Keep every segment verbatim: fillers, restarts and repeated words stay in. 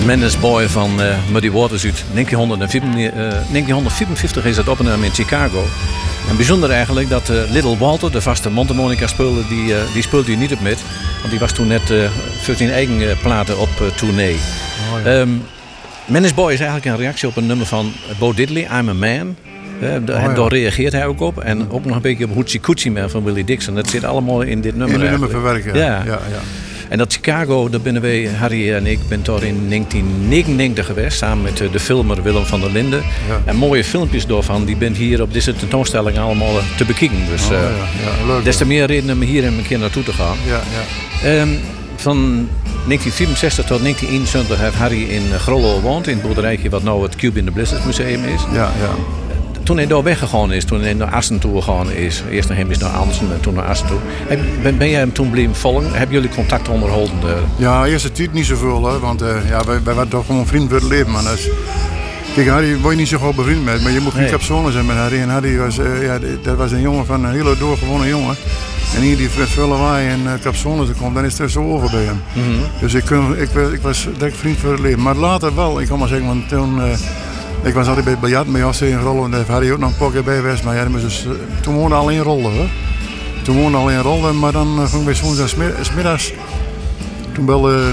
Manus Boy van uh, Muddy Waters uit negentienhonderdvierenvijftig is het opgenomen in Chicago. En bijzonder eigenlijk dat uh, Little Walter, de vaste mondharmonica speelde, die, uh, die speelde hier niet op met. Want die was toen net uh, veertien eigen uh, platen op uh, tournee. Oh, ja. um, Manus Boy is eigenlijk een reactie op een nummer van Bo Diddley, I'm a Man. Uh, daar, oh, ja. daar reageert hij ook op. En ook nog een beetje op Hoochie Coochie Man van Willie Dixon. Dat zit allemaal in dit nummer. In dit nummer verwerken. Ja. Ja, ja. En dat Chicago, daar binnen wij, Harry en ik, ben daar in negentien negenennegentig geweest. Samen met de filmer Willem van der Linden. Ja. En mooie filmpjes daarvan, die ben hier op deze tentoonstelling allemaal te bekijken. Dus oh, ja. Ja, leuk, des te meer reden om hier een keer naartoe te gaan. Ja, ja. Um, van negentien vierenzestig tot negentien eenenzeventig heeft Harry in Grollo gewoond. In het boerderijtje wat nou het Cube in the Blizzard Museum is. Ja, ja. Toen hij daar weggegaan is, toen hij naar Assen toe gegaan is. Eerst naar hem is naar Andersen en toen naar Assen toe. Ben, ben jij hem toen blijven volgen? Hebben jullie contact onderhouden? Ja, eerst de tijd niet zoveel, hè, want uh, ja, wij, wij waren toch gewoon vrienden voor het leven. Man. Dus, kijk, Harry word je niet zo goed bevriend met, maar je moet geen capsone zijn met Harry. En Harry was, uh, ja, dat was een jongen van een hele doorgewone jongen. En hier die met veel lawaai en uh, capsone komt, dan is het er zo over bij hem. Mm-hmm. Dus ik, ik, ik was direct vriend voor het leven. Maar later wel, ik kan maar zeggen, want toen... Uh, Ik was altijd bij het biljart met José in Rollen en daar had hij ook nog een paar keer bij geweest. Maar ja, dus, toen woonde alleen rollen. Hè. Toen woonde alleen rollen, maar dan uh, gingen we woensdag smiddags. Toen wel, uh,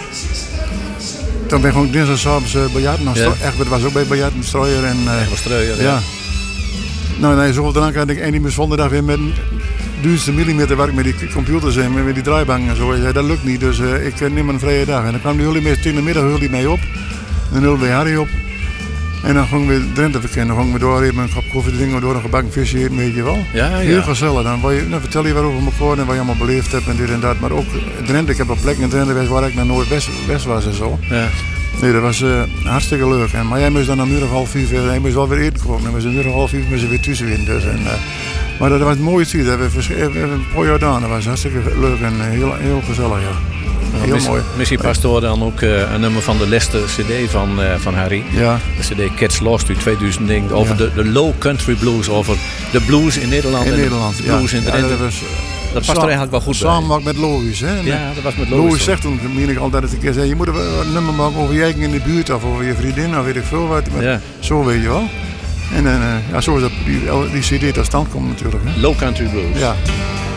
toen ben ik gewoon dinsdagavond uh, biljarten. Ja. Echt, dat was ook bij biljart, een strooier. En, uh, Echt een strooier, ja. ja. Nou, nee, zoveel drank had ik en die moest zondag weer met duizend millimeter werk met die computers en met die draaibanken en zo. Ja, dat lukt niet, dus uh, ik uh, neem een vrije dag. En dan kwam die jullie mee tegen de middag jullie mee op. Dan hielden we Harry op. En dan gingen we Drenthe verkennen, dan gingen we door even een kop koffie drinken, door een gebakken visje eten, weet je wel. Ja, ja. Heel gezellig. Dan, je, dan vertel je wat over elkaar en wat je allemaal beleefd hebt en dit en dat. Maar ook Drenthe, ik heb een plek in Drenthe geweest waar ik naar Noordwest west was en zo. Ja. Nee, dat was uh, hartstikke leuk. En, maar jij moest dan om uur of half vier, jij moest wel weer eten komen. En we zijn om uur of half vier moesten weer tussen in. Dus, en, uh, maar dat was een mooie tijd, dat hebben we een paar jaar gedaan. Dat was hartstikke leuk en heel, heel gezellig, ja. Heel Miss, mooi. Misschien past door dan ook uh, een nummer van de Lester C D van, uh, van Harry. Ja. De C D Cats Lost uit tweeduizend negen. Over ja. de, de low country blues. Over de blues in Nederland. In en Nederland, de blues ja. in Drenthe. Ja, dat, was, dat past er eigenlijk wel goed samen bij. Samen met Lois. Hè? Ja, dat was met Lois. Lois zegt toen, meen ik altijd dat ik zei, je moet een nummer maken over je eigen in de buurt. Of over je vriendin, of weet ik veel wat. Ja. Zo weet je wel. En uh, ja, zo is dat die, die C D tot stand komt natuurlijk. Hè? Low country blues. Ja.